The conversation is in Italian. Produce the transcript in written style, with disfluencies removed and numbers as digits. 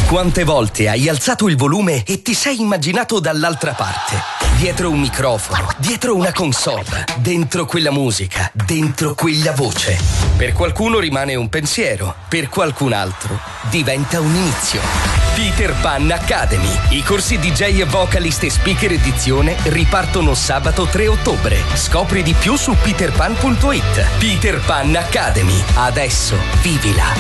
Quante volte hai alzato il volume e ti sei immaginato dall'altra parte? Dietro un microfono, dietro una console, dentro quella musica, dentro quella voce. Per qualcuno rimane un pensiero, per qualcun altro diventa un inizio. Peter Pan Academy. I corsi DJ e vocalist e speaker edizione ripartono sabato 3 ottobre. Scopri di più su peterpan.it. Peter Pan Academy. Adesso vivila.